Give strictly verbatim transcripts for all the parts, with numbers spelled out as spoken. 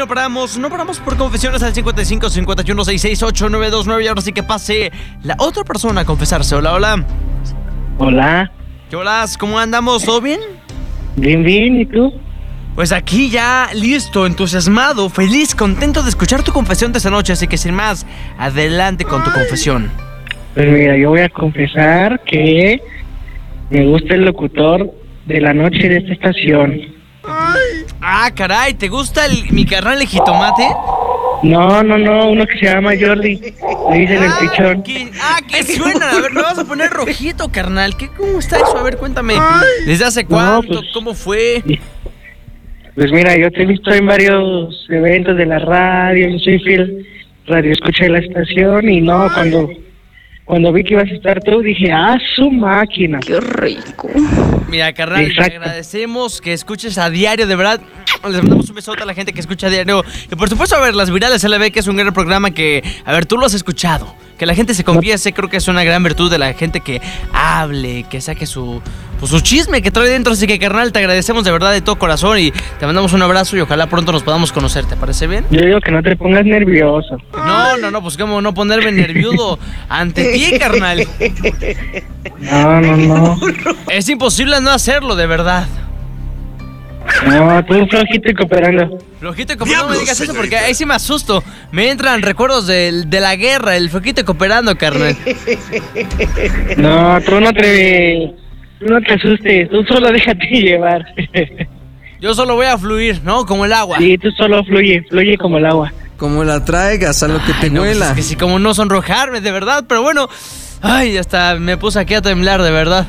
no paramos, no paramos por confesiones al cincuenta y cinco, cincuenta y uno, sesenta y seis, ocho, nueve dos nueve. Y ahora sí que pase la otra persona a confesarse. Hola, hola. Hola. ¿Qué hola? ¿Cómo andamos? ¿Todo bien? Bien, bien. ¿Y tú? Pues aquí ya listo, entusiasmado, feliz, contento de escuchar tu confesión de esta noche. Así que sin más, adelante con tu confesión. Pues mira, yo voy a confesar que me gusta el locutor de la noche de esta estación. Ah, caray, ¿te gusta el, mi carnal el jitomate? No, no, no, uno que se llama Jordi. Le dicen Ah, el pichón. ¿qué, ah, ¿qué suena? A ver, me vas a poner rojito, carnal. ¿Qué, ¿Cómo está eso? A ver, cuéntame. ¿Desde hace cuánto? No, pues, ¿Cómo fue? Pues mira, yo te he visto en varios eventos de la radio. Yo soy fiel radio escucha de la estación. Y no, cuando cuando vi que ibas a estar tú, dije, ah, su máquina. Qué rico. Mira, carnal, Exacto. te agradecemos que escuches a diario, de verdad. Les mandamos un besote a la gente que escucha a diario. Y por supuesto, a ver, Las Virales L B, que es un gran programa que, a ver, tú lo has escuchado. Que la gente se confiese, creo que es una gran virtud de la gente que hable, que saque su, pues, su chisme que trae dentro. Así que, carnal, te agradecemos de verdad de todo corazón y te mandamos un abrazo y ojalá pronto nos podamos conocer. ¿Te parece bien? Yo digo que no te pongas nervioso. No, no, no, pues cómo no ponerme nervioso ante ti, carnal. No, no, no. Es imposible no hacerlo, de verdad. No, tú flojito y cooperando. Flojito y cooperando, no me digas eso porque ahí sí me asusto. Me entran recuerdos de, de la guerra, el flojito y cooperando, carnal. No, tú no te... Tú no te asustes, tú solo déjate llevar. Yo solo voy a fluir, ¿no? Como el agua. Sí, tú solo fluye, fluye como el agua. Como la traigas, a lo que te Ay, no, pues huela. es que sí, como no sonrojarme, de verdad. Pero bueno, ay, hasta me puse aquí a temblar, de verdad.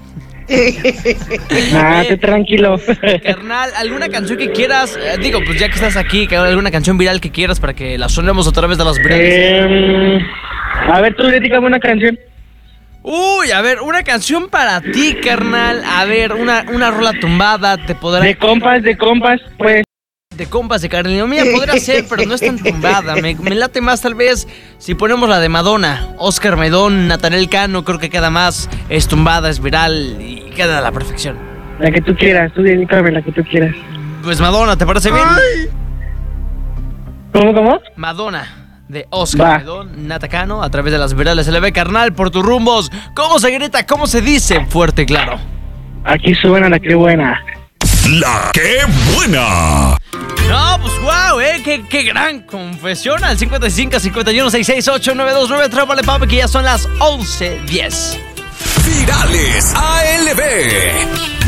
Ah, tú tranquilo. Carnal, ¿alguna canción que quieras? Eh, digo, pues ya que estás aquí, que alguna canción viral que quieras para que la sonemos otra vez de las virales. Eh, a ver, tú dedícame una canción. Uy, a ver, una canción para ti, carnal. A ver, una, una rola tumbada, te podrá... De compas, de compas, pues. De compas de carne mía podrá ser, pero no es tan tumbada. Me, me late más tal vez si ponemos la de Madonna, Oscar Medón, Natanael Cano, creo que queda más. Es tumbada, es viral y queda a la perfección. La que tú quieras, tú dedícame la que tú quieras. Pues Madonna, ¿te parece bien? ¿Cómo, cómo? Madonna, de Oscar Va. Medón, Nata Cano, a través de las virales se le ve, carnal, por tus rumbos. ¿Cómo se grita? ¿Cómo se dice? Fuerte y claro. Aquí suena la que buena. La que buena. No, pues wow, eh, qué, qué gran confesión al cincuenta y cinco, cincuenta y uno, sesenta y seis, ocho, nueve dos nueve. Trápale, papi, que ya son las once diez. Virales A L B.